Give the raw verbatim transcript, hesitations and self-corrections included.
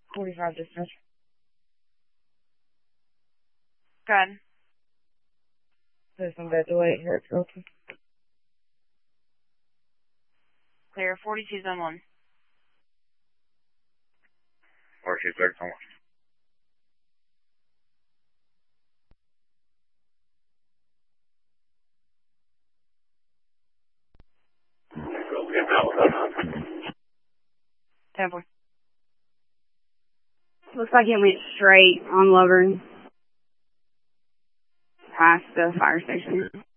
forty-five dispatch. Good. There's some bed to wait here at Hilton. Clear. forty-two zone one. forty-two clear zone one. ten four. Looks like it went straight on Lovern past the fire station.